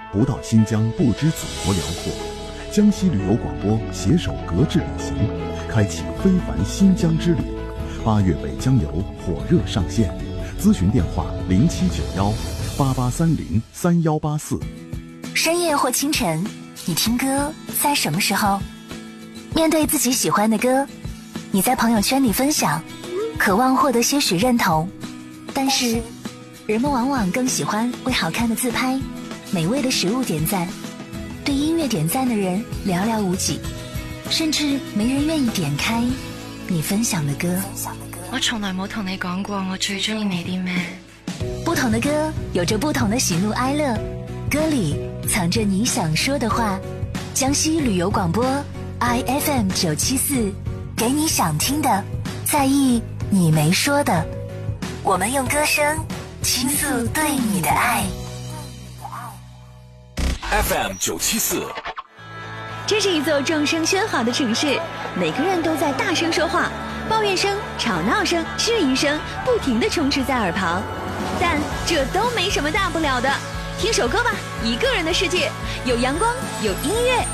不到新疆不知祖国辽阔。江西旅游广播携手格致旅行，开启非凡新疆之旅。8月北疆游火热上线，咨询电话079188303184。 深夜或清晨，你听歌在什么时候？面对自己喜欢的歌，你在朋友圈里分享，渴望获得些许认同，但是人们往往更喜欢为好看的自拍、美味的食物点赞，对音乐点赞的人寥寥无几，甚至没人愿意点开你分享的歌。 我從來冇同你講過我最中意你啲咩。 不同的歌有着不同的喜怒哀樂，歌裡藏着你想說的話。江西旅遊廣播 IFM 974，給你想聽的，在意你沒說的。我們用歌聲傾訴對你的愛。 FM 974， 这是一座众声喧哗的城市，每个人都在大声说话，抱怨声、吵闹声、质疑声不停地充斥在耳旁，但这都没什么大不了的。听首歌吧，一个人的世界，有阳光，有音乐。